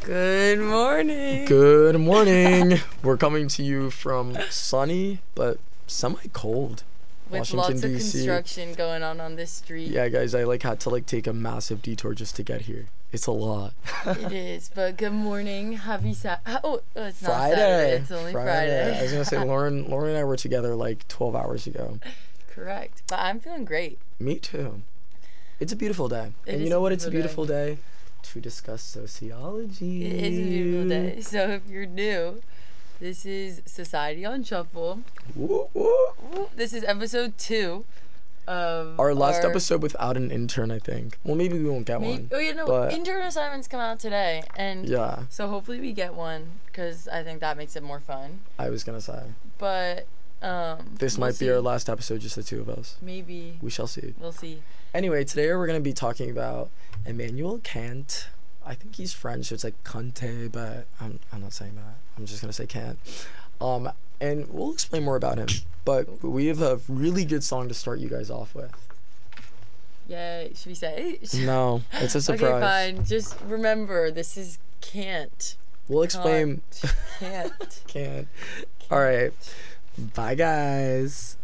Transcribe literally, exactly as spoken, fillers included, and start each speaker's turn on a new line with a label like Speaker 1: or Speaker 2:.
Speaker 1: Good morning.
Speaker 2: Good morning. We're coming to you from sunny but semi-cold
Speaker 1: With
Speaker 2: Washington,
Speaker 1: lots of
Speaker 2: D C.
Speaker 1: construction going on on this street.
Speaker 2: Yeah, guys, I like had to like take a massive detour just to get here. It's a lot.
Speaker 1: It is, but good morning. Happy Sa- Oh, it's not
Speaker 2: Friday.
Speaker 1: Saturday. It's only Friday.
Speaker 2: I was gonna say Lauren. Lauren and I were together like twelve hours ago.
Speaker 1: Correct, but I'm feeling great.
Speaker 2: Me too. It's a beautiful day,
Speaker 1: It
Speaker 2: and
Speaker 1: is
Speaker 2: you know
Speaker 1: a
Speaker 2: what? It's a
Speaker 1: beautiful
Speaker 2: beautiful day to discuss sociology.
Speaker 1: It is a beautiful day. So if you're new, this is Society on Shuffle.
Speaker 2: Woo, woo.
Speaker 1: Woo. This is episode two of
Speaker 2: Our last
Speaker 1: our-
Speaker 2: episode without an intern, I think. Well, maybe we won't get
Speaker 1: Maybe,
Speaker 2: one.
Speaker 1: oh, you know,
Speaker 2: but-
Speaker 1: intern assignments come out today, and
Speaker 2: Yeah,
Speaker 1: so hopefully we get one because I think that makes it more fun.
Speaker 2: I was gonna say
Speaker 1: But um,
Speaker 2: this
Speaker 1: we'll
Speaker 2: might be
Speaker 1: see.
Speaker 2: our last episode, just the two of us.
Speaker 1: Maybe
Speaker 2: We shall see.
Speaker 1: we'll see.
Speaker 2: Anyway, today we're gonna be talking about Immanuel Kant. I think he's French, so it's like Kante, but I'm I'm not saying that. I'm just gonna say Kant. Um, and we'll explain more about him. But we have a really good song to start you guys off with.
Speaker 1: Yay! Should we say?
Speaker 2: No, it's a surprise.
Speaker 1: Okay, fine. Just remember, this is can't.
Speaker 2: We'll explain.
Speaker 1: Can't.
Speaker 2: Can't. All right. Bye, guys.